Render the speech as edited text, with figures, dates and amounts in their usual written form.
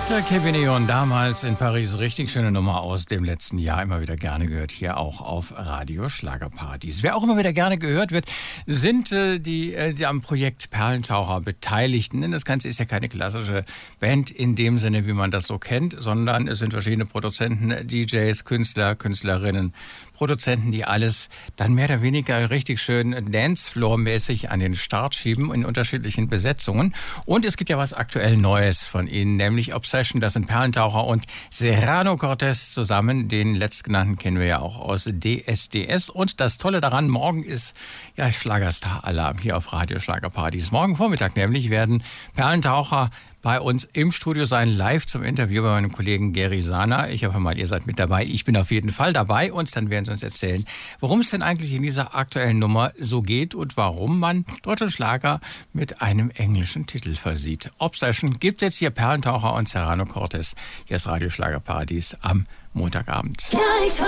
Kevin Eon, damals in Paris, richtig schöne Nummer aus dem letzten Jahr, immer wieder gerne gehört, hier auch auf Radio Schlagerparadies. Wer auch immer wieder gerne gehört wird, sind die am Projekt Perlentaucher Beteiligten. Denn das Ganze ist ja keine klassische Band in dem Sinne, wie man das so kennt, sondern es sind verschiedene Produzenten, DJs, Künstler, Künstlerinnen, Produzenten, die alles dann mehr oder weniger richtig schön Dancefloor-mäßig an den Start schieben in unterschiedlichen Besetzungen. Und es gibt ja was aktuell Neues von ihnen, nämlich Obsession. Das sind Perlentaucher und Serrano Cortez zusammen. Den letztgenannten kennen wir ja auch aus DSDS. Und das Tolle daran, morgen ist ja Schlagerstar-Alarm hier auf Radio Schlagerparadies. Morgen Vormittag nämlich werden Perlentaucher bei uns im Studio sein, live zum Interview bei meinem Kollegen Gary Sana. Ich hoffe mal, ihr seid mit dabei. Ich bin auf jeden Fall dabei und dann werden sie uns erzählen, worum es denn eigentlich in dieser aktuellen Nummer so geht und warum man deutsche Schlager mit einem englischen Titel versieht. Obsession gibt jetzt hier Perlentaucher und Serrano Cortez. Hier ist Radio Schlagerparadies am Montagabend. Ja, ich